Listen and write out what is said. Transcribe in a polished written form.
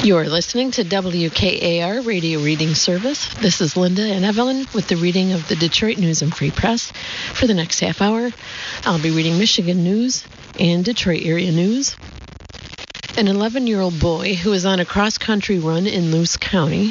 You're listening to WKAR Radio Reading Service. This is Linda and Evelyn with the reading of the Detroit News and Free Press. For the next half hour, I'll be reading Michigan news and Detroit area news. An 11-year-old boy who was on a cross-country run in Luce County